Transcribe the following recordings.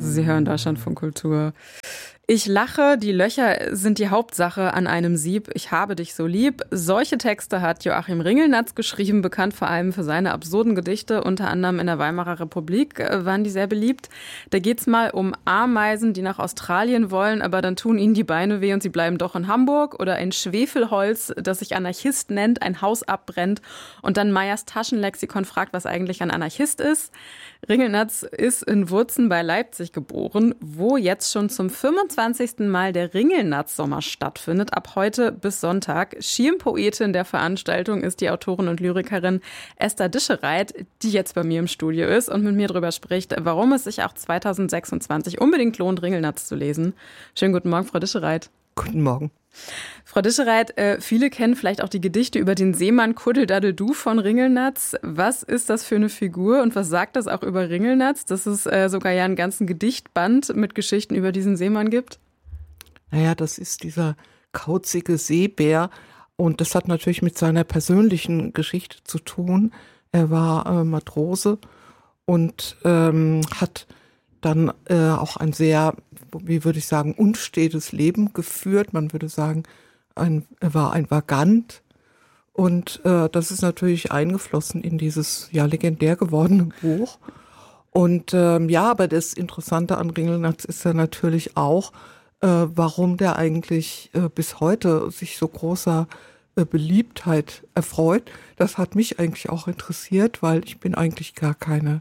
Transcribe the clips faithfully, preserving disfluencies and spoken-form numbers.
Sie hören Deutschlandfunk Kultur. Ich lache, die Löcher sind die Hauptsache an einem Sieb. Ich habe dich so lieb. Solche Texte hat Joachim Ringelnatz geschrieben, bekannt vor allem für seine absurden Gedichte. Unter anderem in der Weimarer Republik waren die sehr beliebt. Da geht's mal um Ameisen, die nach Australien wollen, aber dann tun ihnen die Beine weh und sie bleiben doch in Hamburg. Oder ein Schwefelholz, das sich Anarchist nennt, ein Haus abbrennt und dann Meyers Taschenlexikon fragt, was eigentlich ein Anarchist ist. Ringelnatz ist in Wurzen bei Leipzig geboren, wo jetzt schon zum fünfundzwanzigsten Mal der Ringelnatz-Sommer stattfindet, ab heute bis Sonntag. Schirmpoetin der Veranstaltung ist die Autorin und Lyrikerin Esther Dischereit, die jetzt bei mir im Studio ist und mit mir darüber spricht, warum es sich auch zweitausendsechsundzwanzig unbedingt lohnt, Ringelnatz zu lesen. Schönen guten Morgen, Frau Dischereit. Guten Morgen. Frau Dischereit, äh, viele kennen vielleicht auch die Gedichte über den Seemann Kuddeldaddeldu von Ringelnatz. Was ist das für eine Figur und was sagt das auch über Ringelnatz, dass es äh, sogar ja einen ganzen Gedichtband mit Geschichten über diesen Seemann gibt? Naja, das ist dieser kauzige Seebär und das hat natürlich mit seiner persönlichen Geschichte zu tun. Er war äh, Matrose und ähm, hat dann äh, auch ein sehr, wie würde ich sagen, unstetes Leben geführt. Man würde sagen, ein, er war ein Vagant. Und äh, das ist natürlich eingeflossen in dieses ja legendär gewordene Buch. Und ähm, ja, aber das Interessante an Ringelnatz ist ja natürlich auch, äh, warum der eigentlich äh, bis heute sich so großer äh, Beliebtheit erfreut. Das hat mich eigentlich auch interessiert, weil ich bin eigentlich gar keine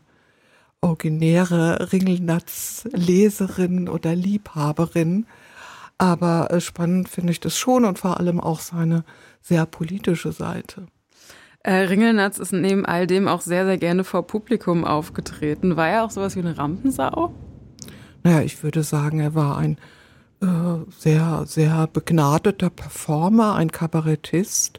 originäre Ringelnatz-Leserin oder Liebhaberin. Aber äh, spannend finde ich das schon und vor allem auch seine sehr politische Seite. Äh, Ringelnatz ist neben all dem auch sehr, sehr gerne vor Publikum aufgetreten. War er auch sowas wie eine Rampensau? Naja, ich würde sagen, er war ein äh, sehr, sehr begnadeter Performer, ein Kabarettist.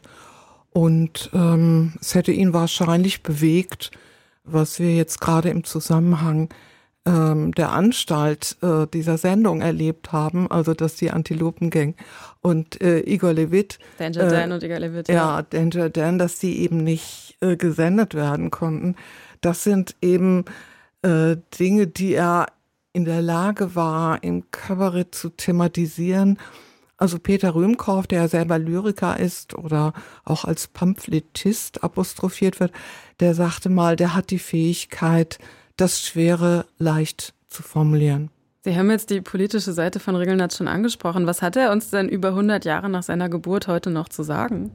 Und ähm, es hätte ihn wahrscheinlich bewegt, was wir jetzt gerade im Zusammenhang ähm, der Anstalt äh, dieser Sendung erlebt haben, also dass die Antilopengang und äh, Igor Levit, Danger äh, Dan und Igor Levit, ja, ja, Danger Dan, dass die eben nicht äh, gesendet werden konnten. Das sind eben äh, Dinge, die er in der Lage war, im Kabarett zu thematisieren. Also Peter Rühmkorff, der ja selber Lyriker ist oder auch als Pamphletist apostrophiert wird, der sagte mal, der hat die Fähigkeit, das Schwere leicht zu formulieren. Sie haben jetzt die politische Seite von Ringelnatz schon angesprochen. Was hat er uns denn über hundert Jahre nach seiner Geburt heute noch zu sagen?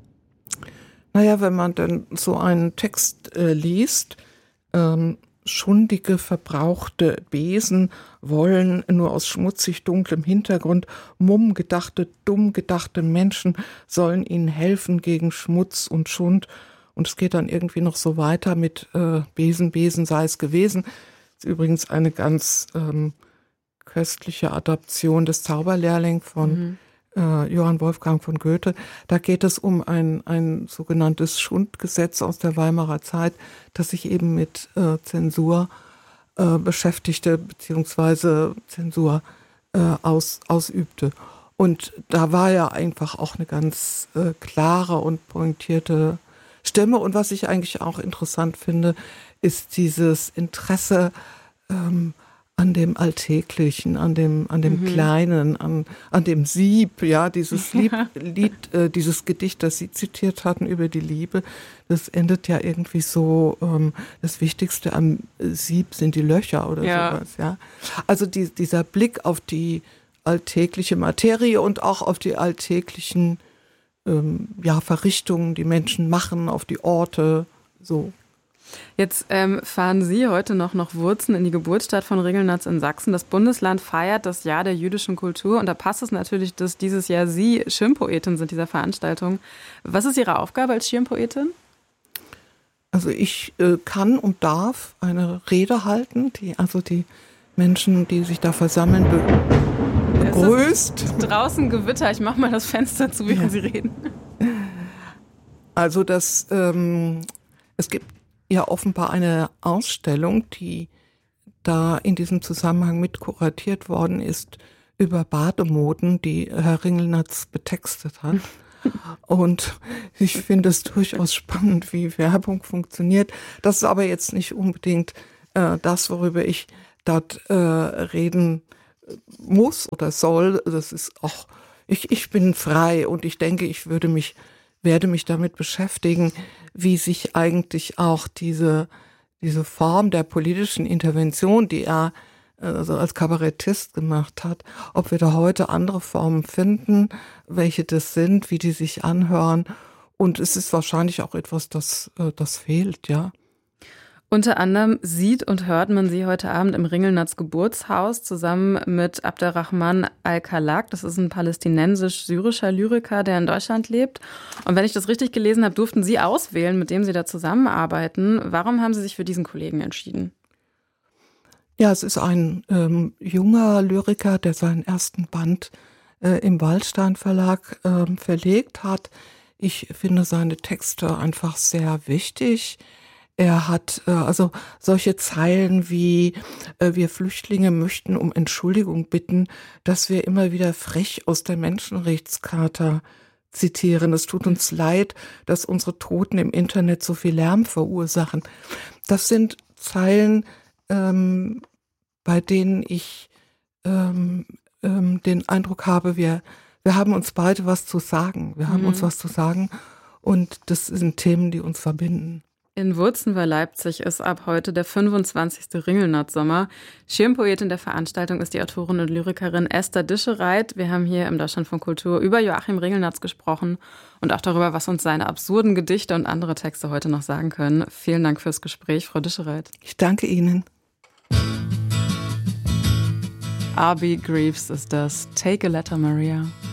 Naja, wenn man dann so einen Text äh, liest, ähm, schundige, verbrauchte Besen wollen nur aus schmutzig dunklem Hintergrund, mumm gedachte, dumm gedachte Menschen sollen ihnen helfen gegen Schmutz und Schund. Und es geht dann irgendwie noch so weiter mit äh, Besen, Besen sei es gewesen. Das ist übrigens eine ganz ähm, köstliche Adaption des Zauberlehrling von mhm. äh, Johann Wolfgang von Goethe. Da geht es um ein, ein sogenanntes Schundgesetz aus der Weimarer Zeit, das sich eben mit äh, Zensur äh, beschäftigte, beziehungsweise Zensur äh, aus, ausübte. Und da war ja einfach auch eine ganz äh, klare und pointierte Stimme. Und was ich eigentlich auch interessant finde, ist dieses Interesse ähm, an dem Alltäglichen, an dem, an dem mhm. Kleinen, an, an dem Sieb, ja, dieses Lied, Lied äh, dieses Gedicht, das Sie zitiert hatten über die Liebe, das endet ja irgendwie so, ähm, das Wichtigste am Sieb sind die Löcher oder ja. sowas, ja. Also die, dieser Blick auf die alltägliche Materie und auch auf die alltäglichen ähm, ja, Verrichtungen, die Menschen machen, auf die Orte, so. Jetzt ähm, fahren Sie heute noch nach Wurzen in die Geburtsstadt von Ringelnatz in Sachsen. Das Bundesland feiert das Jahr der jüdischen Kultur und da passt es natürlich, dass dieses Jahr Sie Schirmpoetin sind dieser Veranstaltung. Was ist Ihre Aufgabe als Schirmpoetin? Also ich äh, kann und darf eine Rede halten, die also die Menschen, die sich da versammeln, be- begrüßt. Es ist draußen Gewitter, ich mache mal das Fenster zu, während ja. Sie reden. Also das, ähm, es gibt ja offenbar eine Ausstellung, die da in diesem Zusammenhang mit kuratiert worden ist, über Bademoden, die Herr Ringelnatz betextet hat. Und ich finde es durchaus spannend, wie Werbung funktioniert. Das ist aber jetzt nicht unbedingt äh, das, worüber ich dort äh, reden muss oder soll. Das ist auch, ich, ich bin frei und ich denke, ich würde mich, werde mich damit beschäftigen, wie sich eigentlich auch diese, diese Form der politischen Intervention, die er also als Kabarettist gemacht hat, ob wir da heute andere Formen finden, welche das sind, wie die sich anhören. Und es ist wahrscheinlich auch etwas, das, das fehlt, ja. Unter anderem sieht und hört man sie heute Abend im Ringelnatz Geburtshaus zusammen mit Abderrahman Al-Khalak. Das ist ein palästinensisch-syrischer Lyriker, der in Deutschland lebt. Und wenn ich das richtig gelesen habe, durften Sie auswählen, mit dem Sie da zusammenarbeiten. Warum haben Sie sich für diesen Kollegen entschieden? Ja, es ist ein ähm, junger Lyriker, der seinen ersten Band äh, im Waldstein Verlag äh, verlegt hat. Ich finde seine Texte einfach sehr wichtig. Er hat äh, also solche Zeilen wie äh, wir Flüchtlinge möchten um Entschuldigung bitten, dass wir immer wieder frech aus der Menschenrechtscharta zitieren. Es tut uns leid, dass unsere Toten im Internet so viel Lärm verursachen. Das sind Zeilen, ähm, bei denen ich ähm, ähm, den Eindruck habe, wir, wir haben uns beide was zu sagen. Wir haben mhm. uns was zu sagen und das sind Themen, die uns verbinden. In Wurzen bei Leipzig ist ab heute der fünfundzwanzigste Ringelnatz-Sommer. Schirmpoetin der Veranstaltung ist die Autorin und Lyrikerin Esther Dischereit. Wir haben hier im Deutschlandfunk Kultur über Joachim Ringelnatz gesprochen und auch darüber, was uns seine absurden Gedichte und andere Texte heute noch sagen können. Vielen Dank fürs Gespräch, Frau Dischereit. Ich danke Ihnen. R B Greaves ist das. Take a Letter, Maria.